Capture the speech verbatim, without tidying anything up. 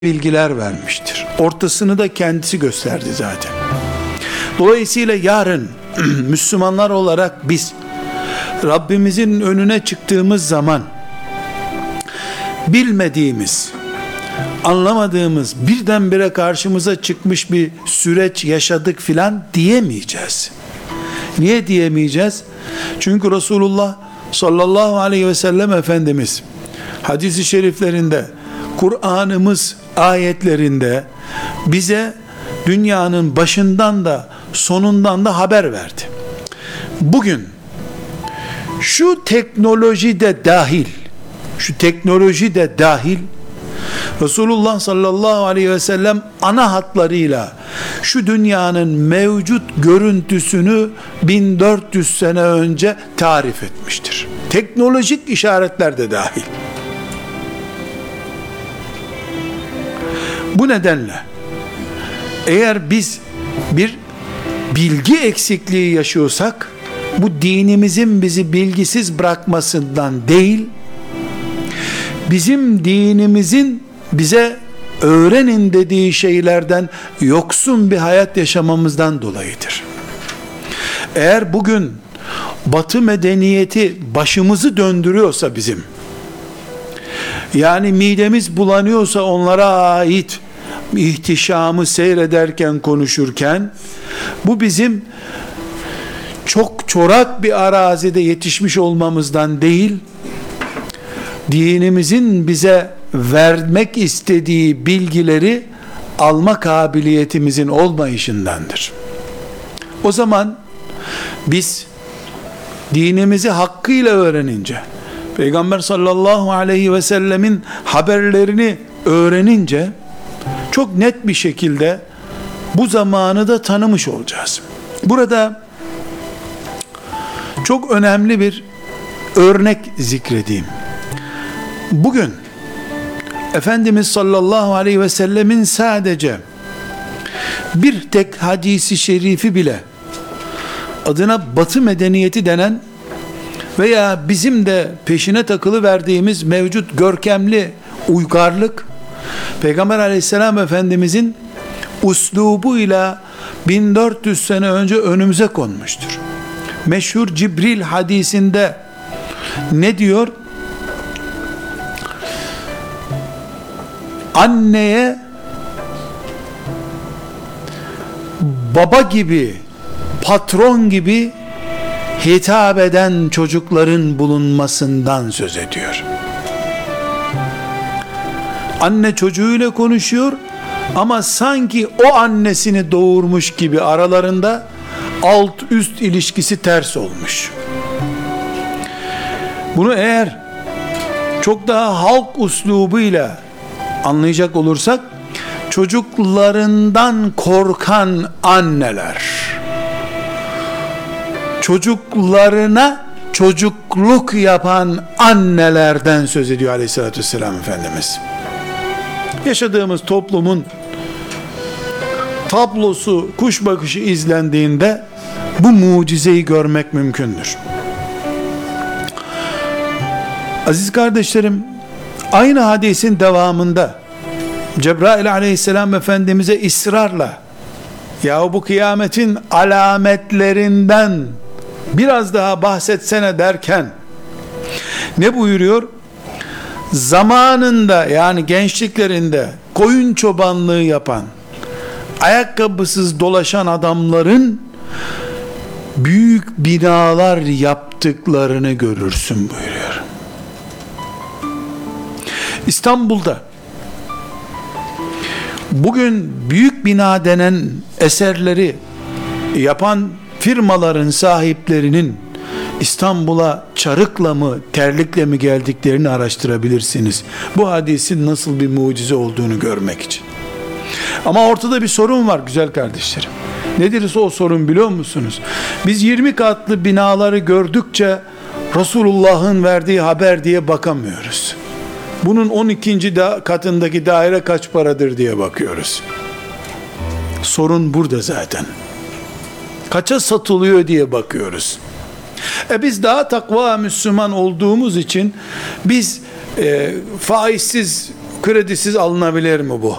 bilgiler vermiştir. Ortasını da kendisi gösterdi zaten. Dolayısıyla yarın Müslümanlar olarak biz Rabbimizin önüne çıktığımız zaman bilmediğimiz, anlamadığımız, birdenbire karşımıza çıkmış bir süreç yaşadık filan diyemeyeceğiz. Niye diyemeyeceğiz? Çünkü Resulullah sallallahu aleyhi ve sellem Efendimiz hadis-i şeriflerinde, Kur'an'ımız ayetlerinde bize dünyanın başından da sonundan da haber verdi. Bugün şu teknoloji de dahil, şu teknoloji de dahil, Resulullah sallallahu aleyhi ve sellem ana hatlarıyla şu dünyanın mevcut görüntüsünü bin dört yüz sene önce tarif etmiştir. Teknolojik işaretler de dahil. Bu nedenle eğer biz bir bilgi eksikliği yaşıyorsak, bu dinimizin bizi bilgisiz bırakmasından değil, bizim dinimizin bize öğrenin dediği şeylerden yoksun bir hayat yaşamamızdan dolayıdır. Eğer bugün Batı medeniyeti başımızı döndürüyorsa bizim, yani midemiz bulanıyorsa onlara ait ihtişamı seyrederken, konuşurken, bu bizim çok çorak bir arazide yetişmiş olmamızdan değil, dinimizin bize vermek istediği bilgileri alma kabiliyetimizin olmayışındandır. O zaman biz dinimizi hakkıyla öğrenince, Peygamber sallallahu aleyhi ve sellemin haberlerini öğrenince, çok net bir şekilde bu zamanı da tanımış olacağız. Burada çok önemli bir örnek zikredeyim. Bugün Efendimiz sallallahu aleyhi ve sellemin sadece bir tek hadisi şerifi bile adına Batı medeniyeti denen veya bizim de peşine takılı verdiğimiz mevcut görkemli uygarlık, Peygamber aleyhisselam Efendimizin uslubuyla bin dört yüz sene önce önümüze konmuştur. Meşhur Cibril hadisinde ne diyor? Anneye baba gibi, patron gibi hitap eden çocukların bulunmasından söz ediyor. Anne çocuğuyla konuşuyor ama sanki o annesini doğurmuş gibi aralarında alt üst ilişkisi ters olmuş. Bunu eğer çok daha halk uslubuyla anlayacak olursak, çocuklarından korkan anneler, çocuklarına çocukluk yapan annelerden söz ediyor aleyhissalatü vesselam Efendimiz. Yaşadığımız toplumun tablosu kuş bakışı izlendiğinde bu mucizeyi görmek mümkündür. Aziz kardeşlerim, aynı hadisin devamında Cebrail aleyhisselam Efendimiz'e ısrarla, ya bu kıyametin alametlerinden biraz daha bahsetsene derken ne buyuruyor? Zamanında, yani gençliklerinde koyun çobanlığı yapan, ayakkabısız dolaşan adamların büyük binalar yaptıklarını görürsün buyuruyor. İstanbul'da bugün büyük bina denen eserleri yapan firmaların sahiplerinin İstanbul'a çarıkla mı, terlikle mi geldiklerini araştırabilirsiniz. Bu hadisin nasıl bir mucize olduğunu görmek için. Ama ortada bir sorun var güzel kardeşlerim. Nedir o sorun biliyor musunuz? Biz yirmi katlı binaları gördükçe Resulullah'ın verdiği haber diye bakamıyoruz. Bunun on ikinci da katındaki daire kaç paradır diye bakıyoruz. Sorun burada zaten. Kaça satılıyor diye bakıyoruz. E biz daha takva Müslüman olduğumuz için biz e, faizsiz Kredisiz alınabilir mi bu?